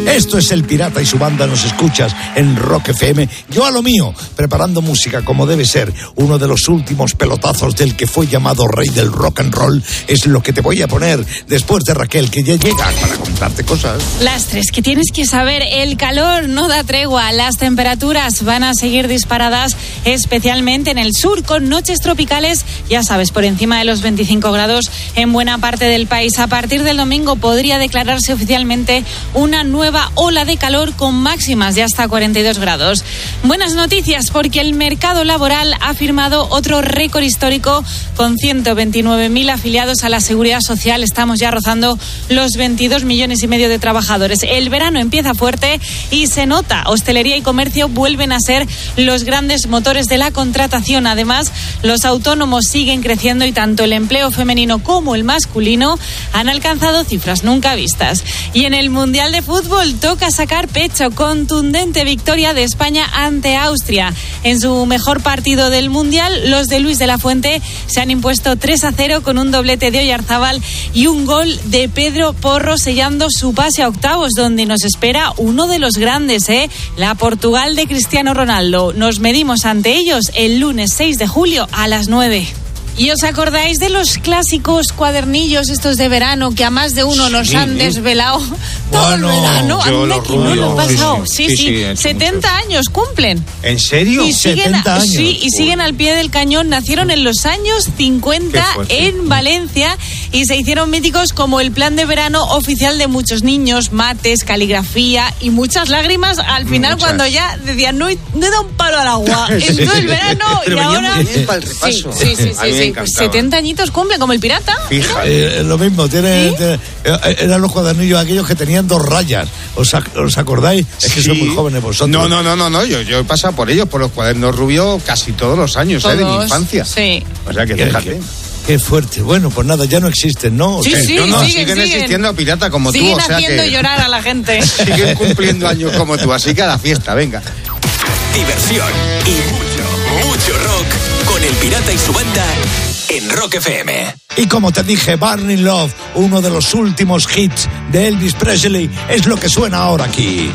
Esto es El Pirata y su banda, nos escuchas en Rock FM. Yo a lo mío, preparando música como debe ser. Uno de los últimos pelotazos del que fue llamado rey del rock and roll es lo que te voy a poner después de Raquel, que ya llega para contarte cosas. Las tres que tienes que saber. El calor no da tregua. Las temperaturas van a seguir disparadas, especialmente en el sur, con noches tropicales, ya sabes, por encima de los 25 grados en buena parte del país. A partir del domingo podría declararse oficialmente una nueva ola de calor con máximas de hasta 42 grados. Buenas noticias, porque el mercado laboral ha firmado otro récord histórico con 129.000 afiliados a la Seguridad Social. Estamos ya rozando los 22 millones y medio de trabajadores. El verano empieza fuerte y se nota. Hostelería y comercio vuelven a ser los grandes motores de la contratación. Además, los autónomos siguen creciendo y tanto el empleo femenino como el masculino han alcanzado cifras nunca vistas. Y en el Mundial de Fútbol toca sacar pecho. Contundente victoria de España ante Austria. En su mejor partido del Mundial, los de Luis de la Fuente se han impuesto 3-0 con un doblete de Oyarzábal y un gol de Pedro Porro, sellando su pase a octavos, donde nos espera uno de los grandes, la Portugal de Cristiano Ronaldo. Nos medimos ante ellos el lunes 6 de julio a las 9. ¿Y os acordáis de los clásicos cuadernillos estos de verano que a más de uno nos han desvelado todo el verano? Anda que no lo he pasado. Sí. 70 años cumplen. ¿En serio? Y siguen, 70 años. Sí, y siguen al pie del cañón. Nacieron en los años 50 en Valencia y se hicieron míticos como el plan de verano oficial de muchos niños, mates, caligrafía y muchas lágrimas al final, cuando ya decían no he dado un palo al agua en todo el verano. Pero y ahora para el repaso. Sí. Pues 70 añitos cumple, como el pirata. Lo mismo, eran los cuadernillos aquellos que tenían 2 rayas. ¿Os acordáis? Es que sois muy jóvenes vosotros. No. Yo he pasado por ellos, por los cuadernos rubios, casi todos los años, de mi infancia. Sí. O sea que fíjate. Qué fuerte. Bueno, pues nada, ya no existen, ¿no? Siguen existiendo pirata como tú. Siguen haciendo llorar a la gente. Siguen cumpliendo años como tú, así que a la fiesta, venga. Diversión y mucho rock con el pirata y su banda en Rock FM. Y como te dije, Burning Love, uno de los últimos hits de Elvis Presley, es lo que suena ahora aquí.